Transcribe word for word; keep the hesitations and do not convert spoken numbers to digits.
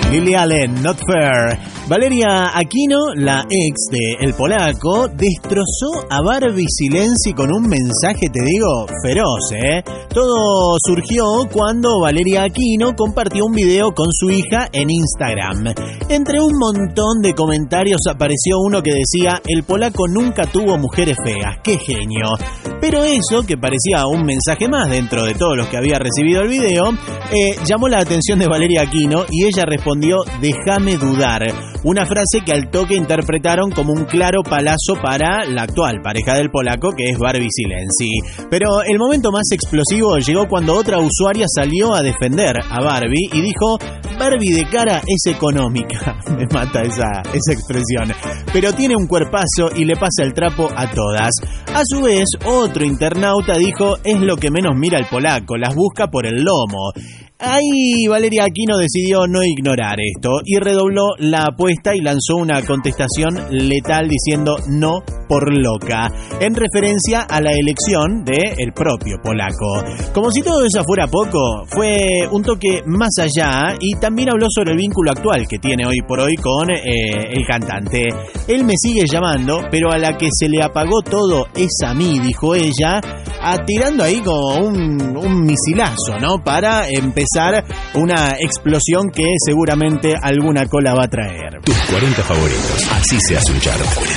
Lily Allen, Not Fair. Valeria Aquino, la ex de El Polaco, destrozó a Barbie Silenzi con un mensaje, te digo, feroz, ¿eh? Todo surgió cuando Valeria Aquino compartió un video con su hija en Instagram. Entre un montón de comentarios apareció uno que decía: El Polaco nunca tuvo mujeres feas, qué genio. Pero eso, que parecía un mensaje más dentro de todos los que había recibido el video, eh, llamó la atención de Valeria Aquino y ella respondió: déjame dudar. Una frase que al toque interpretaron como un claro palazo para la actual pareja del Polaco, que es Barbie Silenzi. Pero el momento más explosivo llegó cuando otra usuaria salió a defender a Barbie y dijo: Barbie de cara es económica. Me mata esa, esa expresión. Pero tiene un cuerpazo y le pasa el trapo a todas. A su vez, otro internauta dijo: es lo que menos mira el Polaco, las busca por el lomo. Ahí Valeria Aquino decidió no ignorar esto y redobló la apuesta y lanzó una contestación letal diciendo: no por loca, en referencia a la elección del propio Polaco. Como si todo eso fuera poco, fue un toque más allá y también habló sobre el vínculo actual que tiene hoy por hoy con eh, el cantante. Él me sigue llamando, pero a la que se le apagó todo es a mí, dijo ella, tirando ahí como un, un misilazo, ¿no? Para empezar una explosión que seguramente alguna cola va a traer. Tus cuarenta favoritos, así se hace un chart.